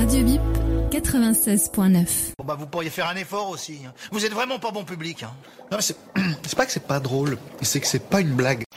Radio Bip 96.9. Bon bah vous pourriez faire un effort aussi. Vous êtes vraiment pas bon public. Non, mais c'est pas que c'est pas drôle, c'est que c'est pas une blague.